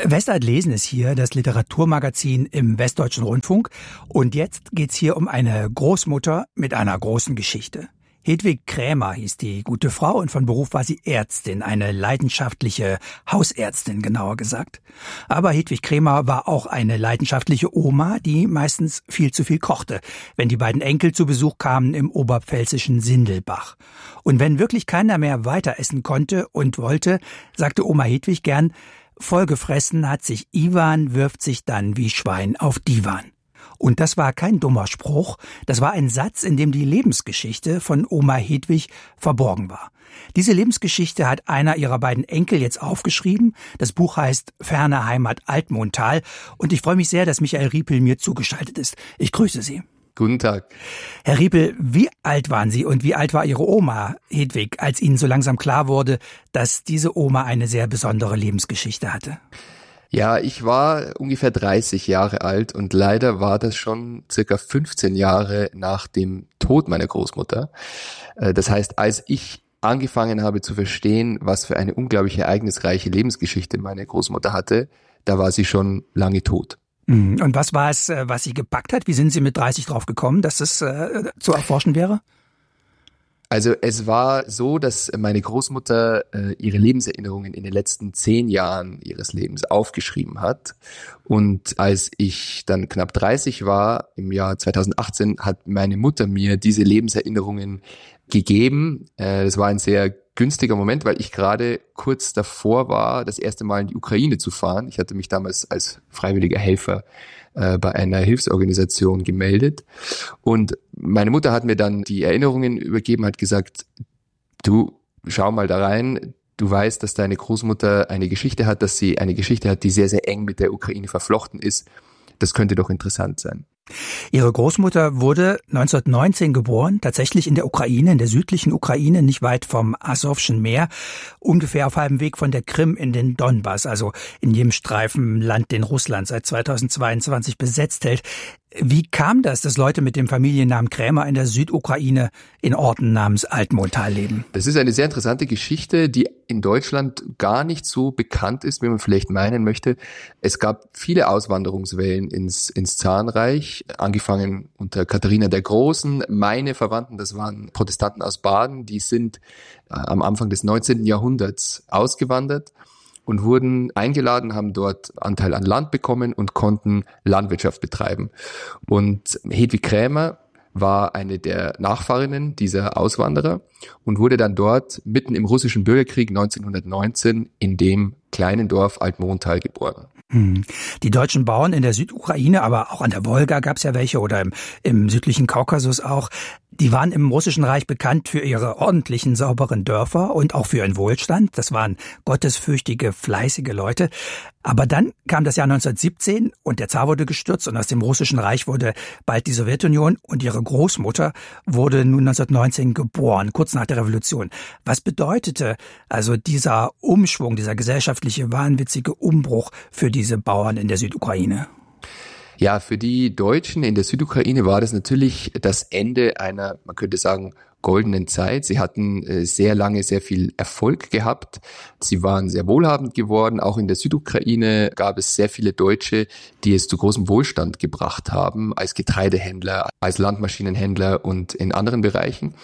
Westart lesen ist hier das Literaturmagazin im Westdeutschen Rundfunk. Und jetzt geht's hier um eine Großmutter mit einer großen Geschichte. Hedwig Krämer hieß die gute Frau und von Beruf war sie Ärztin, eine leidenschaftliche Hausärztin, genauer gesagt. Aber Hedwig Krämer war auch eine leidenschaftliche Oma, die meistens viel zu viel kochte, wenn die beiden Enkel zu Besuch kamen im oberpfälzischen Sindelbach. Und wenn wirklich keiner mehr weiter essen konnte und wollte, sagte Oma Hedwig gern, vollgefressen hat sich Iwan, wirft sich dann wie Schwein auf Diwan. Und das war kein dummer Spruch, das war ein Satz, in dem die Lebensgeschichte von Oma Hedwig verborgen war. Diese Lebensgeschichte hat einer ihrer beiden Enkel jetzt aufgeschrieben. Das Buch heißt Ferne Heimat Altmontal und ich freue mich sehr, dass Michael Riepel mir zugeschaltet ist. Ich grüße Sie. Guten Tag. Herr Riepel, wie alt waren Sie und wie alt war Ihre Oma Hedwig, als Ihnen so langsam klar wurde, dass diese Oma eine sehr besondere Lebensgeschichte hatte? Ja, ich war ungefähr 30 Jahre alt und leider war das schon circa 15 Jahre nach dem Tod meiner Großmutter. Das heißt, als ich angefangen habe zu verstehen, was für eine unglaublich ereignisreiche Lebensgeschichte meine Großmutter hatte, da war sie schon lange tot. Und was war es, was Sie gepackt hat? Wie sind Sie mit 30 drauf gekommen, dass es zu erforschen wäre? Also es war so, dass meine Großmutter ihre Lebenserinnerungen in den letzten 10 Jahren ihres Lebens aufgeschrieben hat. Und als ich dann knapp 30 war, im Jahr 2018, hat meine Mutter mir diese Lebenserinnerungen gegeben. Das war ein sehr günstiger Moment, weil ich gerade kurz davor war, das erste Mal in die Ukraine zu fahren. Ich hatte mich damals als freiwilliger Helfer bei einer Hilfsorganisation gemeldet. Und meine Mutter hat mir dann die Erinnerungen übergeben, hat gesagt, du, schau mal da rein, du weißt, dass deine Großmutter eine Geschichte hat, dass sie eine Geschichte hat, die sehr, sehr eng mit der Ukraine verflochten ist. Das könnte doch interessant sein. Ihre Großmutter wurde 1919 geboren, tatsächlich in der Ukraine, in der südlichen Ukraine, nicht weit vom Asowschen Meer, ungefähr auf halbem Weg von der Krim in den Donbass, also in jedem Streifen Land, den Russland seit 2022 besetzt hält. Wie kam das, dass Leute mit dem Familiennamen Krämer in der Südukraine in Orten namens Altmontal leben? Das ist eine sehr interessante Geschichte, die in Deutschland gar nicht so bekannt ist, wie man vielleicht meinen möchte. Es gab viele Auswanderungswellen ins Zarenreich, angefangen unter Katharina der Großen. Meine Verwandten, das waren Protestanten aus Baden, die sind am Anfang des 19. Jahrhunderts ausgewandert und wurden eingeladen, haben dort Anteil an Land bekommen und konnten Landwirtschaft betreiben. Und Hedwig Krämer war eine der Nachfahrinnen dieser Auswanderer und wurde dann dort mitten im russischen Bürgerkrieg 1919 in dem kleinen Dorf Altmontal geboren. Die deutschen Bauern in der Südukraine, aber auch an der Wolga gab es ja welche oder im südlichen Kaukasus auch, die waren im Russischen Reich bekannt für ihre ordentlichen, sauberen Dörfer und auch für ihren Wohlstand. Das waren gottesfürchtige, fleißige Leute. Aber dann kam das Jahr 1917 und der Zar wurde gestürzt und aus dem Russischen Reich wurde bald die Sowjetunion und ihre Großmutter wurde nun 1919 geboren, kurz nach der Revolution. Was bedeutete also dieser Umschwung, dieser gesellschaftliche, wahnwitzige Umbruch für diese Bauern in der Südukraine? Ja, für die Deutschen in der Südukraine war das natürlich das Ende einer, man könnte sagen, goldenen Zeit. Sie hatten sehr lange sehr viel Erfolg gehabt. Sie waren sehr wohlhabend geworden. Auch in der Südukraine gab es sehr viele Deutsche, die es zu großem Wohlstand gebracht haben, als Getreidehändler, als Landmaschinenhändler und in anderen Bereichen.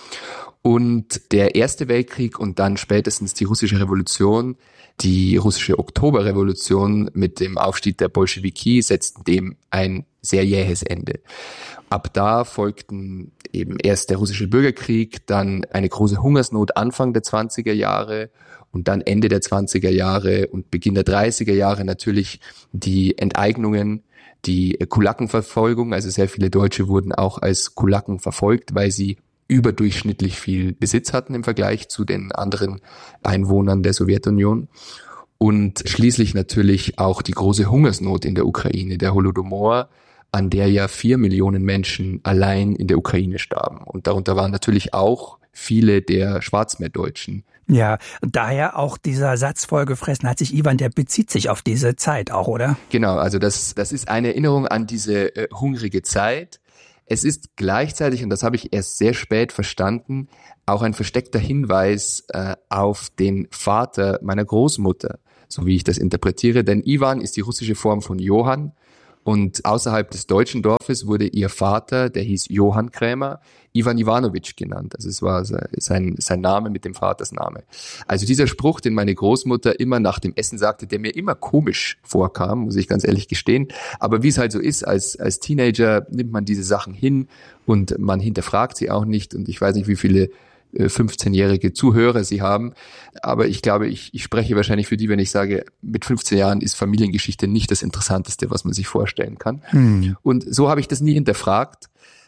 Und der Erste Weltkrieg und dann spätestens die russische Revolution, die russische Oktoberrevolution mit dem Aufstieg der Bolschewiki setzten dem ein sehr jähes Ende. Ab da folgten eben erst der russische Bürgerkrieg, dann eine große Hungersnot Anfang der 20er Jahre und dann Ende der 20er Jahre und Beginn der 30er Jahre natürlich die Enteignungen, die Kulakenverfolgung. Also sehr viele Deutsche wurden auch als Kulaken verfolgt, weil sie überdurchschnittlich viel Besitz hatten im Vergleich zu den anderen Einwohnern der Sowjetunion. Und schließlich natürlich auch die große Hungersnot in der Ukraine, der Holodomor, an der ja 4 Millionen Menschen allein in der Ukraine starben. Und darunter waren natürlich auch viele der Schwarzmeerdeutschen. Ja, und daher auch dieser Satz vollgefressen hat sich Iwan, der bezieht sich auf diese Zeit auch, oder? Genau, also das ist eine Erinnerung an diese hungrige Zeit. Es ist gleichzeitig, und das habe ich erst sehr spät verstanden, auch ein versteckter Hinweis auf den Vater meiner Großmutter, so wie ich das interpretiere. Denn Iwan ist die russische Form von Johann. Und außerhalb des deutschen Dorfes wurde ihr Vater, der hieß Johann Krämer, Iwan Iwanowitsch genannt. Also es war sein Name mit dem Vatersname. Also dieser Spruch, den meine Großmutter immer nach dem Essen sagte, der mir immer komisch vorkam, muss ich ganz ehrlich gestehen. Aber wie es halt so ist, als Teenager nimmt man diese Sachen hin und man hinterfragt sie auch nicht. Und ich weiß nicht, wie viele 15-jährige Zuhörer sie haben. Aber ich glaube, ich spreche wahrscheinlich für die, wenn ich sage, mit 15 Jahren ist Familiengeschichte nicht das Interessanteste, was man sich vorstellen kann. Und so habe ich das nie hinterfragt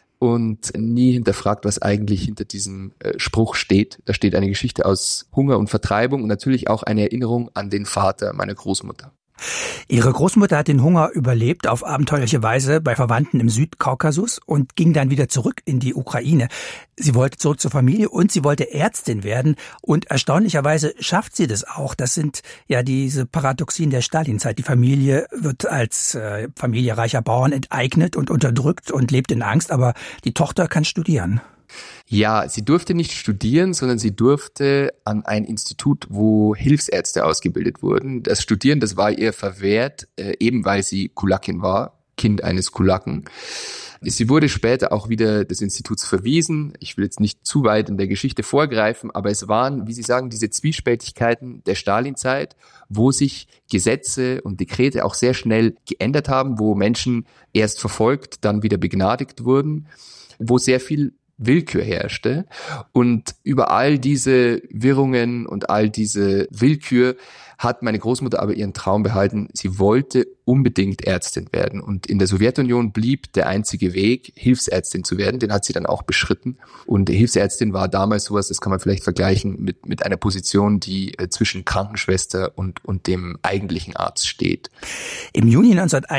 und nie hinterfragt, was eigentlich hinter diesem Spruch steht. Da steht eine Geschichte aus Hunger und Vertreibung und natürlich auch eine Erinnerung an den Vater meiner Großmutter. Ihre Großmutter hat den Hunger überlebt auf abenteuerliche Weise bei Verwandten im Südkaukasus und ging dann wieder zurück in die Ukraine. Sie wollte zurück zur Familie und sie wollte Ärztin werden und erstaunlicherweise schafft sie das auch. Das sind ja diese Paradoxien der Stalinzeit. Die Familie wird als Familie reicher Bauern enteignet und unterdrückt und lebt in Angst, aber die Tochter kann studieren. Ja, sie durfte nicht studieren, sondern sie durfte an ein Institut, wo Hilfsärzte ausgebildet wurden. Das Studieren, das war ihr verwehrt, eben weil sie Kulakin war, Kind eines Kulaken. Sie wurde später auch wieder des Instituts verwiesen. Ich will jetzt nicht zu weit in der Geschichte vorgreifen, aber es waren, wie Sie sagen, diese Zwiespältigkeiten der Stalinzeit, wo sich Gesetze und Dekrete auch sehr schnell geändert haben, wo Menschen erst verfolgt, dann wieder begnadigt wurden, wo sehr viel Willkür herrschte. Und über all diese Wirrungen und all diese Willkür hat meine Großmutter aber ihren Traum behalten. Sie wollte unbedingt Ärztin werden. Und in der Sowjetunion blieb der einzige Weg, Hilfsärztin zu werden. Den hat sie dann auch beschritten. Und Hilfsärztin war damals sowas, das kann man vielleicht vergleichen mit einer Position, die zwischen Krankenschwester und dem eigentlichen Arzt steht. Im Juni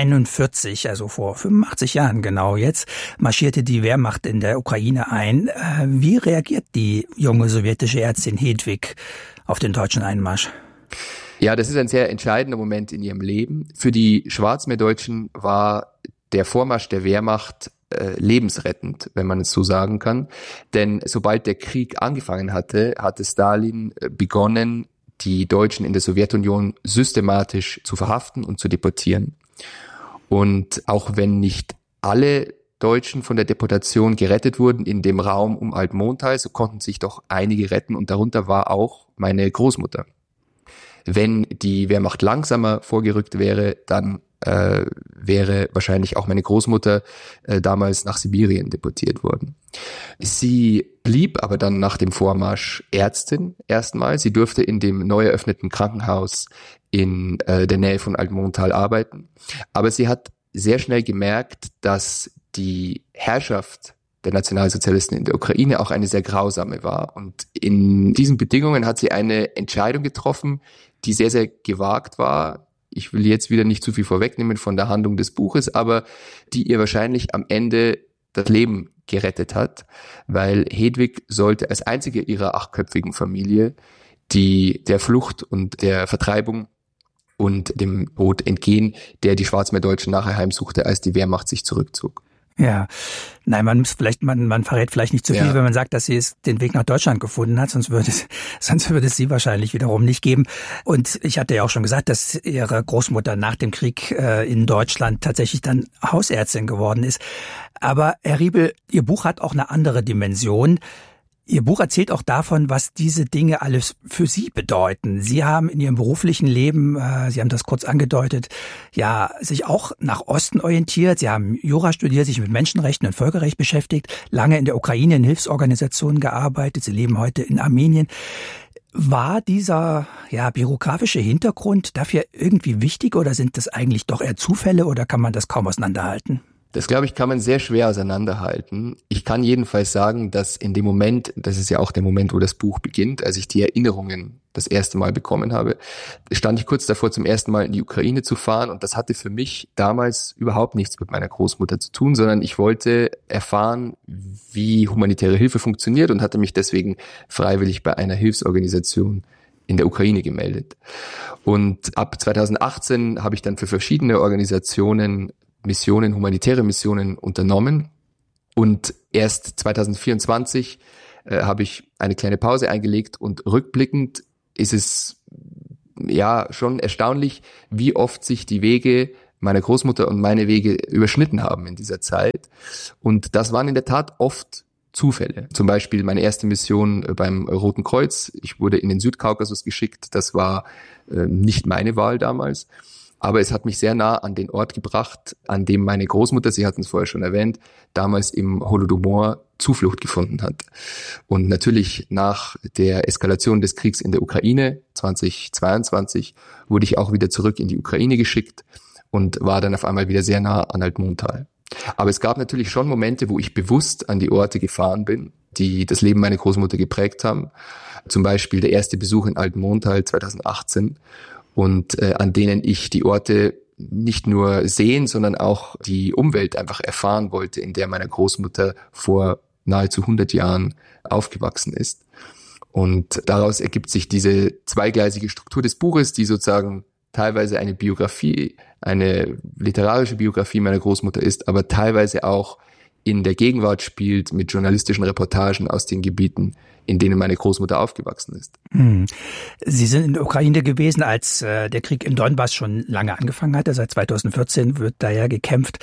1941, also vor 85 Jahren genau jetzt, marschierte die Wehrmacht in der Ukraine ein. Wie reagiert die junge sowjetische Ärztin Hedwig auf den deutschen Einmarsch? Ja, das ist ein sehr entscheidender Moment in ihrem Leben. Für die Schwarzmeerdeutschen war der Vormarsch der Wehrmacht lebensrettend, wenn man es so sagen kann. Denn sobald der Krieg angefangen hatte Stalin begonnen, die Deutschen in der Sowjetunion systematisch zu verhaften und zu deportieren. Und auch wenn nicht alle Deutschen von der Deportation gerettet wurden in dem Raum um Altmontal, so konnten sich doch einige retten und darunter war auch meine Großmutter. Wenn die Wehrmacht langsamer vorgerückt wäre, dann wäre wahrscheinlich auch meine Großmutter damals nach Sibirien deportiert worden. Sie blieb aber dann nach dem Vormarsch Ärztin erstmal. Sie durfte in dem neu eröffneten Krankenhaus in der Nähe von Altmontal arbeiten. Aber sie hat sehr schnell gemerkt, dass die Herrschaft der Nationalsozialisten in der Ukraine auch eine sehr grausame war. Und in diesen Bedingungen hat sie eine Entscheidung getroffen, die sehr, sehr gewagt war. Ich will jetzt wieder nicht zu viel vorwegnehmen von der Handlung des Buches, aber die ihr wahrscheinlich am Ende das Leben gerettet hat, weil Hedwig sollte als einzige ihrer 8-köpfigen Familie, die der Flucht und der Vertreibung und dem Tod entgehen, der die Schwarzmeerdeutschen nachher heimsuchte, als die Wehrmacht sich zurückzog. Ja, nein, man verrät vielleicht nicht zu viel, wenn man sagt, dass sie den Weg nach Deutschland gefunden hat, sonst würde es sie wahrscheinlich wiederum nicht geben. Und ich hatte ja auch schon gesagt, dass ihre Großmutter nach dem Krieg in Deutschland tatsächlich dann Hausärztin geworden ist. Aber Herr Riebel, Ihr Buch hat auch eine andere Dimension. Ihr Buch erzählt auch davon, was diese Dinge alles für Sie bedeuten. Sie haben in Ihrem beruflichen Leben, Sie haben das kurz angedeutet, ja, sich auch nach Osten orientiert. Sie haben Jura studiert, sich mit Menschenrechten und Völkerrecht beschäftigt, lange in der Ukraine in Hilfsorganisationen gearbeitet. Sie leben heute in Armenien. War dieser biografische Hintergrund dafür irgendwie wichtig oder sind das eigentlich doch eher Zufälle oder kann man das kaum auseinanderhalten? Das, glaube ich, kann man sehr schwer auseinanderhalten. Ich kann jedenfalls sagen, dass in dem Moment, das ist ja auch der Moment, wo das Buch beginnt, als ich die Erinnerungen das erste Mal bekommen habe, stand ich kurz davor, zum ersten Mal in die Ukraine zu fahren und das hatte für mich damals überhaupt nichts mit meiner Großmutter zu tun, sondern ich wollte erfahren, wie humanitäre Hilfe funktioniert und hatte mich deswegen freiwillig bei einer Hilfsorganisation in der Ukraine gemeldet. Und ab 2018 habe ich dann für verschiedene Organisationen humanitäre Missionen unternommen. Und erst 2024 habe ich eine kleine Pause eingelegt und rückblickend ist es ja schon erstaunlich, wie oft sich die Wege meiner Großmutter und meine Wege überschnitten haben in dieser Zeit. Und das waren in der Tat oft Zufälle. Zum Beispiel meine erste Mission beim Roten Kreuz. Ich wurde in den Südkaukasus geschickt. Das war nicht meine Wahl damals. Aber es hat mich sehr nah an den Ort gebracht, an dem meine Großmutter, Sie hatten es vorher schon erwähnt, damals im Holodomor Zuflucht gefunden hat. Und natürlich nach der Eskalation des Kriegs in der Ukraine 2022 wurde ich auch wieder zurück in die Ukraine geschickt und war dann auf einmal wieder sehr nah an Altmontal. Aber es gab natürlich schon Momente, wo ich bewusst an die Orte gefahren bin, die das Leben meiner Großmutter geprägt haben. Zum Beispiel der erste Besuch in Altmontal 2018 und an denen ich die Orte nicht nur sehen, sondern auch die Umwelt einfach erfahren wollte, in der meine Großmutter vor nahezu 100 Jahren aufgewachsen ist. Und daraus ergibt sich diese zweigleisige Struktur des Buches, die sozusagen teilweise eine Biografie, eine literarische Biografie meiner Großmutter ist, aber teilweise auch in der Gegenwart spielt mit journalistischen Reportagen aus den Gebieten, in denen meine Großmutter aufgewachsen ist. Sie sind in der Ukraine gewesen, als der Krieg im Donbass schon lange angefangen hatte. Seit 2014 wird da ja gekämpft.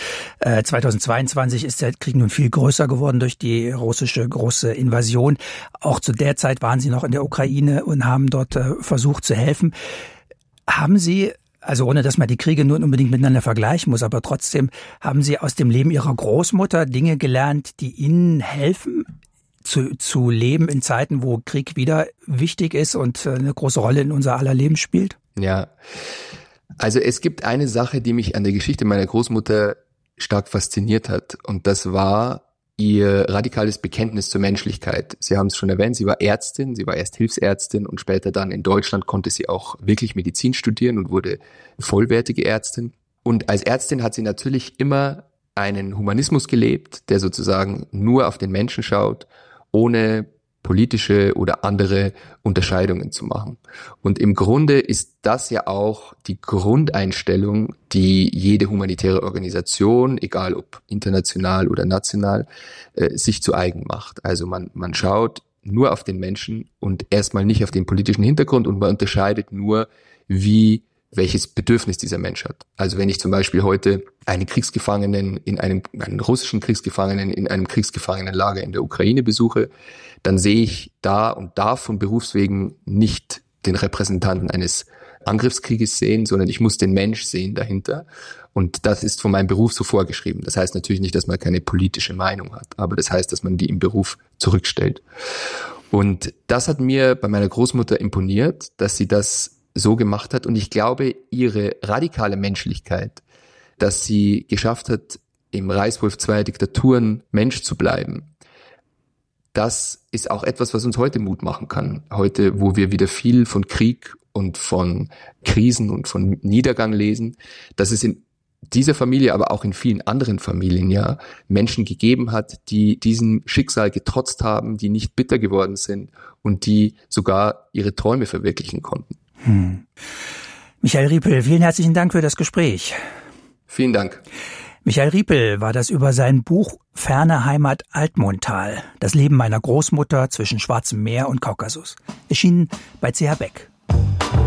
2022 ist der Krieg nun viel größer geworden durch die russische große Invasion. Auch zu der Zeit waren Sie noch in der Ukraine und haben dort versucht zu helfen. Haben Sie, also ohne dass man die Kriege nur unbedingt miteinander vergleichen muss, aber trotzdem, haben Sie aus dem Leben Ihrer Großmutter Dinge gelernt, die Ihnen helfen, zu leben in Zeiten, wo Krieg wieder wichtig ist und eine große Rolle in unser aller Leben spielt? Ja, also es gibt eine Sache, die mich an der Geschichte meiner Großmutter stark fasziniert hat und das war ihr radikales Bekenntnis zur Menschlichkeit. Sie haben es schon erwähnt, sie war Ärztin, sie war erst Hilfsärztin und später dann in Deutschland konnte sie auch wirklich Medizin studieren und wurde vollwertige Ärztin. Und als Ärztin hat sie natürlich immer einen Humanismus gelebt, der sozusagen nur auf den Menschen schaut, ohne politische oder andere Unterscheidungen zu machen. Und im Grunde ist das ja auch die Grundeinstellung, die jede humanitäre Organisation, egal ob international oder national, sich zu eigen macht. Also man schaut nur auf den Menschen und erstmal nicht auf den politischen Hintergrund und man unterscheidet nur, welches Bedürfnis dieser Mensch hat. Also wenn ich zum Beispiel heute einen Kriegsgefangenen einen russischen Kriegsgefangenen in einem Kriegsgefangenenlager in der Ukraine besuche, dann sehe ich da und darf von Berufswegen nicht den Repräsentanten eines Angriffskrieges sehen, sondern ich muss den Mensch sehen dahinter. Und das ist von meinem Beruf so vorgeschrieben. Das heißt natürlich nicht, dass man keine politische Meinung hat, aber das heißt, dass man die im Beruf zurückstellt. Und das hat mir bei meiner Großmutter imponiert, dass sie das so gemacht hat. Und ich glaube, ihre radikale Menschlichkeit, dass sie geschafft hat, im Reichswolf zweier Diktaturen Mensch zu bleiben, das ist auch etwas, was uns heute Mut machen kann. Heute, wo wir wieder viel von Krieg und von Krisen und von Niedergang lesen, dass es in dieser Familie, aber auch in vielen anderen Familien ja Menschen gegeben hat, die diesem Schicksal getrotzt haben, die nicht bitter geworden sind und die sogar ihre Träume verwirklichen konnten. Michael Riepel, vielen herzlichen Dank für das Gespräch. Vielen Dank. Michael Riepel war das über sein Buch Ferne Heimat Altmontal, das Leben meiner Großmutter zwischen Schwarzem Meer und Kaukasus. Erschienen bei CH Beck.